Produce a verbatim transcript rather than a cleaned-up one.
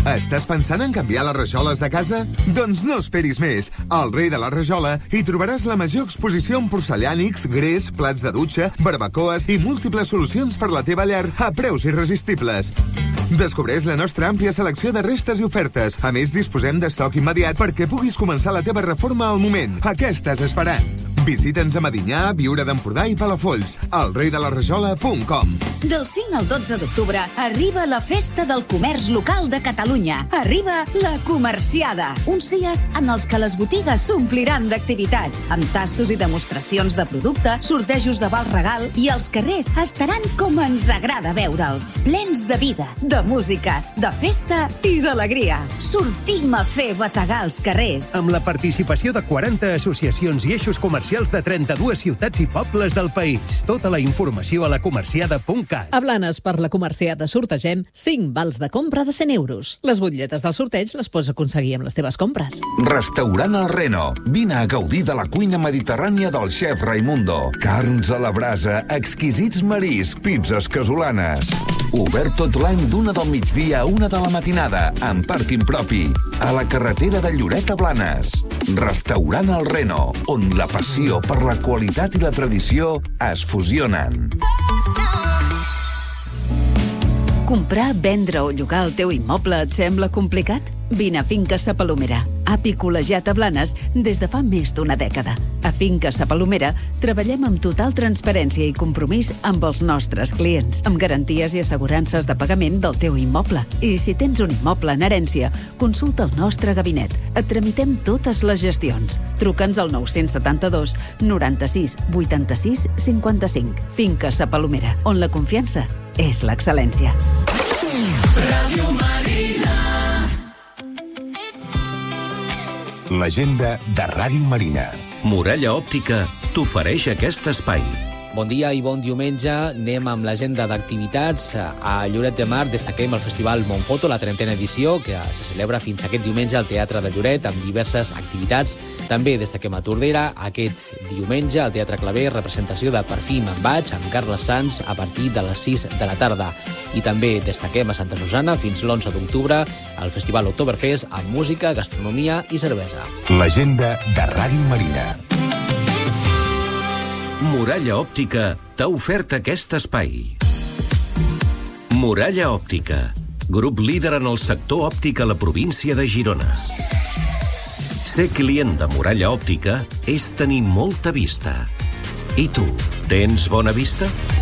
Estàs pensant en canviar les rajoles de casa? Doncs no esperis més. Al Rei de la Rajola hi trobaràs la major exposició en porcellànics, gres, plats de dutxa, barbacoes i múltiples solucions per la teva llar a preus irresistibles. Descobreix la nostra àmplia selecció de restes i ofertes. A més, disposem d'estoc immediat perquè puguis començar la teva reforma al moment. A què estàs esperant? Visita'ns a Medinyà, Viure d'Empordà i Palafolls. al rei de la rajola punt com. Del cinc al dotze d'octubre arriba la Festa del Comerç Local de Catalunya. Arriba la Comerciada. Uns dies en els que les botigues s'ompliran d'activitats, amb tastos i demostracions de producte, sortejos de val regal, i els carrers estaran com ens agrada veure'ls. Plens de vida, de música, de festa i d'alegria. Sortim a fer bategar els carrers. Amb la participació de quaranta associacions i eixos comercials de trenta-dues ciutats i pobles del país. Tota la informació a la comerciada punt cat. A Blanes, per la Comerciada sortegem cinc vals de compra de cent euros. Les butlletes del sorteig les pots aconseguir amb les teves compres. Restaurant El Reno. Vine a gaudir de la cuina mediterrània del xef Raimundo. Carns a la brasa, exquisits mariscs, pizzas casolanes. Obert tot l'any d'una del migdia a una de la matinada, amb pàrquing propi. A la carretera de Lloret a Blanes. Restaurant El Reno, on la passió per la qualitat i la tradició es fusionen. Comprar, vendre o llogar el teu immoble et sembla complicat? Vine a Finca Sa Palomera, api col·legiat a Blanes des de fa més d'una dècada. A Finca Sa Palomera treballem amb total transparència i compromís amb els nostres clients, amb garanties i assegurances de pagament del teu immoble. I si tens un immoble en herència, consulta el nostre gabinet. Et tramitem totes les gestions. Truca'ns al nou set dos, noranta-sis, vuitanta-sis, cinquanta-cinc. Finca Sa Palomera, on la confiança és l'excel·lència. Ràdio Marina. L'agenda de Ràdio Marina. Muralla Òptica t'ofereix aquest espai. Bon dia i bon diumenge. Anem amb l'agenda d'activitats. A Lloret de Mar destaquem el Festival Montfoto, la trentena edició, que se celebra fins aquest diumenge al Teatre de Lloret, amb diverses activitats. També destaquem a Tordera, aquest diumenge, al Teatre Claver, representació de Perfim en Baig, amb Carles Sans, a partir de les sis de la tarda. I també destaquem a Santa Susana, fins l'onze d'octubre, al Festival Oktoberfest, amb música, gastronomia i cervesa. L'agenda de Ràdio Marina. Muralla Òptica t'ha ofert aquest espai. Muralla Òptica, grup líder en el sector òptic a la província de Girona. Ser client de Muralla Òptica és tenir molta vista. I tu, tens bona vista?